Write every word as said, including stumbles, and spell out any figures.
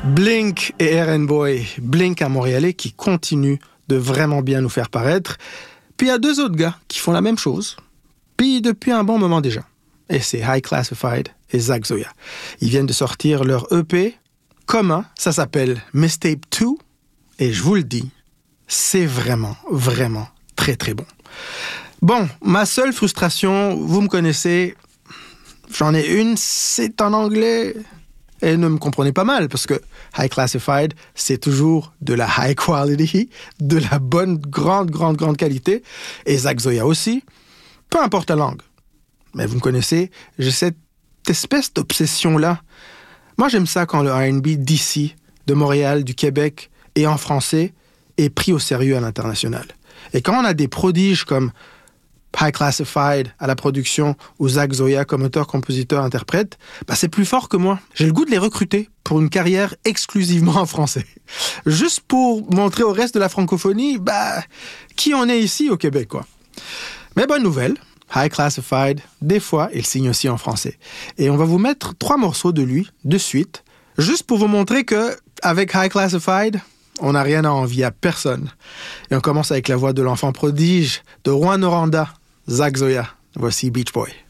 Blink et R and Boy. Blink, un Montréalais qui continue de vraiment bien nous faire paraître. Puis il y a deux autres gars qui font la même chose, puis depuis un bon moment déjà. Et c'est High Classified et Zach Zoya. Ils viennent de sortir leur E P commun, ça s'appelle Mistape deux, et je vous le dis, c'est vraiment, vraiment très très bon. Bon, ma seule frustration, vous me connaissez, j'en ai une, c'est en anglais. Et ne me comprenez pas mal, parce que High Classified, c'est toujours de la high quality, de la bonne, grande, grande, grande qualité. Et Zach Zoya aussi, peu importe la langue. Mais vous me connaissez, j'ai cette espèce d'obsession-là. Moi, j'aime ça quand le R and B d'ici, de Montréal, du Québec, et en français, est pris au sérieux à l'international. Et quand on a des prodiges comme High Classified à la production ou Zach Zoya comme auteur, compositeur, interprète, bah c'est plus fort que moi. J'ai le goût de les recruter pour une carrière exclusivement en français. Juste pour montrer au reste de la francophonie, bah, qui on est ici au Québec, quoi. Mais bonne nouvelle, High Classified, des fois, il signe aussi en français. Et on va vous mettre trois morceaux de lui, de suite, juste pour vous montrer que, avec High Classified, on n'a rien à envier à personne. Et on commence avec la voix de l'enfant prodige de Rouen Noranda, Zach Zoya. Voici Beach Boy.